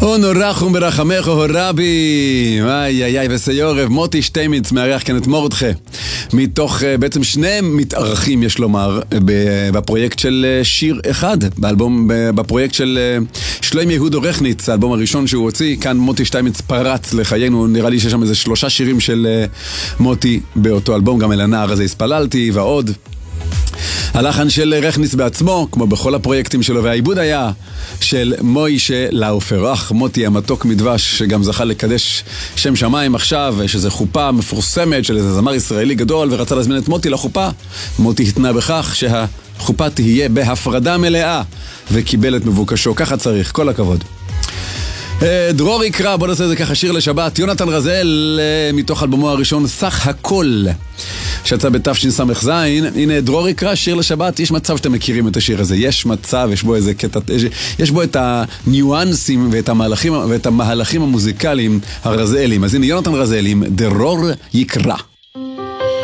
נורחום ברחמך רבי, איי איי וסיורב, מוטי שטיימיץ מארח כאן את מורדכה, מתוך בעצם שני מתארחים יש לומר בפרויקט של שיר אחד, בפרויקט של שלום יהודו רכניץ, האלבום הראשון שהוא הוציא. כאן מוטי שטיימיץ פרץ לחיינו, נראה לי שיש שם איזה 3 שירים של מוטי באותו אלבום, גם אל הנער הזה הספללתי ועוד. הלחן של רכניץ בעצמו, כמו בכל הפרויקטים שלו, והעיבוד היה של מוישה לאופר, אח מוטי המתוק מדבש, שגם זכה לקדש שם שמיים עכשיו, יש איזו חופה מפורסמת של איזה זמר ישראלי גדול, ורצה להזמין את מוטי לחופה. מוטי התנה בכך שהחופה תהיה בהפרדה מלאה, וקיבל את מבוקשו, ככה צריך, כל הכבוד. דרור יקרא, בוא נעשה את זה ככה, שיר לשבת, יונתן רזל, מתוך אלבומו הראשון, סך הכל, שיצא בתשס"ז. הנה דרור יקרא, שיר לשבת. יש מצב שאתם מכירים את השיר הזה, יש מצב, יש בו איזה קטע, יש בו את הניואנסים ואת המהלכים המוזיקליים הרזאליים. אז הנה יונתן רזל עם דרור יקרא.